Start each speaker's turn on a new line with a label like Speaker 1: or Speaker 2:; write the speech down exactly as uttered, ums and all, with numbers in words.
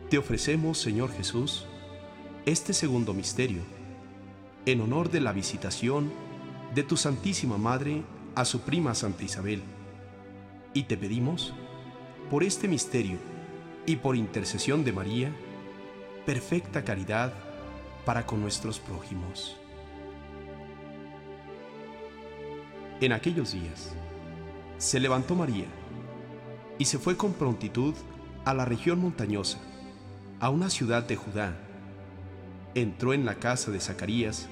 Speaker 1: Te ofrecemos, Señor Jesús, este segundo misterio, en honor de la visitación de tu Santísima Madre a su prima Santa Isabel. Y te pedimos, por este misterio y por intercesión de María, perfecta caridad para con nuestros prójimos. En aquellos días, se levantó María y se fue con prontitud a la región montañosa, a una ciudad de Judá. Entró en la casa de Zacarías